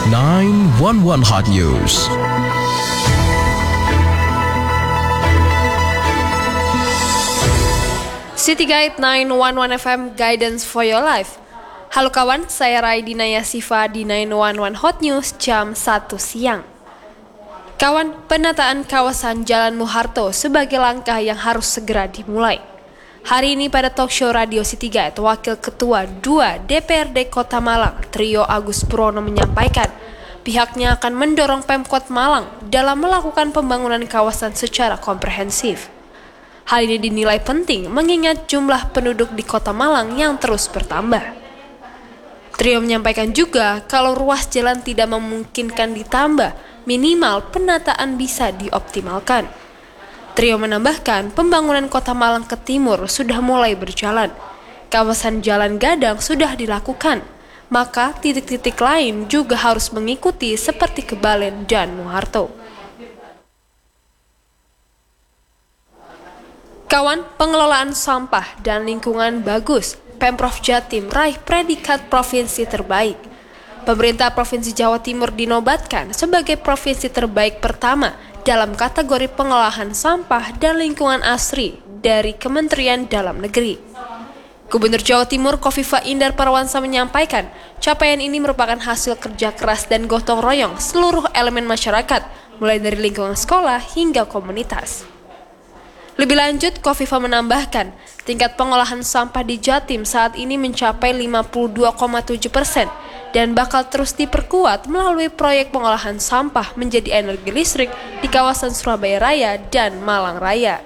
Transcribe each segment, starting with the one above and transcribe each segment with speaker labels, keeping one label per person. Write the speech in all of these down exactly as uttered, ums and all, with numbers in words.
Speaker 1: nine one one Hot News.
Speaker 2: City Guide nine one one F M Guidance for Your Life. Halo kawan, saya Raidina Yasifa di nine one one Hot News jam satu siang. Kawan, penataan kawasan Jalan Muharto sebagai langkah yang harus segera dimulai. Hari ini pada talk show Radio City Guide, Wakil Ketua dua D P R D Kota Malang, Trio Agus Purwono menyampaikan, pihaknya akan mendorong Pemkot Malang dalam melakukan pembangunan kawasan secara komprehensif. Hal ini dinilai penting mengingat jumlah penduduk di Kota Malang yang terus bertambah. Trio menyampaikan juga kalau ruas jalan tidak memungkinkan ditambah, minimal penataan bisa dioptimalkan. Trio menambahkan pembangunan Kota Malang ke timur sudah mulai berjalan. Kawasan Jalan Gadang sudah dilakukan, maka titik-titik lain juga harus mengikuti seperti Kebalen dan Muharto. Kawan, pengelolaan sampah dan lingkungan bagus. Pemprov Jatim raih predikat provinsi terbaik. Pemerintah Provinsi Jawa Timur dinobatkan sebagai provinsi terbaik pertama dalam kategori pengolahan sampah dan lingkungan asri dari Kementerian Dalam Negeri. Gubernur Jawa Timur Kofifa Indar Parawansa menyampaikan, capaian ini merupakan hasil kerja keras dan gotong royong seluruh elemen masyarakat, mulai dari lingkungan sekolah hingga komunitas. Lebih lanjut, Kofifa menambahkan, tingkat pengolahan sampah di Jatim saat ini mencapai lima puluh dua koma tujuh persen dan bakal terus diperkuat melalui proyek pengolahan sampah menjadi energi listrik di kawasan Surabaya Raya dan Malang Raya.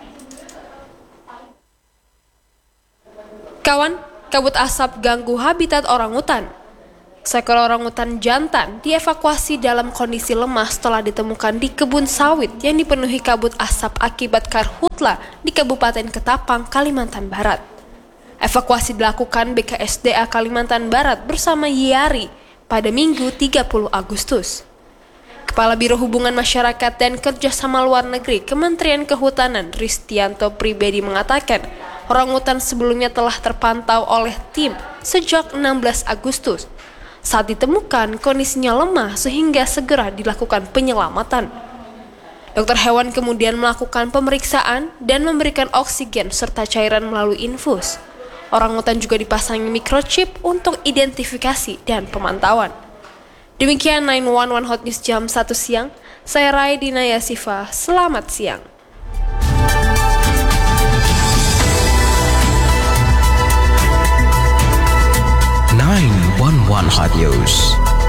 Speaker 2: Kawan, kabut asap ganggu habitat orangutan. Seekor orangutan jantan dievakuasi dalam kondisi lemah setelah ditemukan di kebun sawit yang dipenuhi kabut asap akibat karhutla di Kabupaten Ketapang, Kalimantan Barat. Evakuasi dilakukan B K S D A Kalimantan Barat bersama Yari pada Minggu tiga puluh Agustus. Kepala Biro Hubungan Masyarakat dan Kerjasama Luar Negeri Kementerian Kehutanan Ristianto Pribedi mengatakan, orangutan sebelumnya telah terpantau oleh tim sejak enam belas Agustus. Saat ditemukan, kondisinya lemah sehingga segera dilakukan penyelamatan. Dokter hewan kemudian melakukan pemeriksaan dan memberikan oksigen serta cairan melalui infus. Orangutan juga dipasangi microchip untuk identifikasi dan pemantauan. Demikian nine one one Hot News jam satu siang. Saya Raidina Yasifa, selamat siang.
Speaker 1: nine one one Hot News.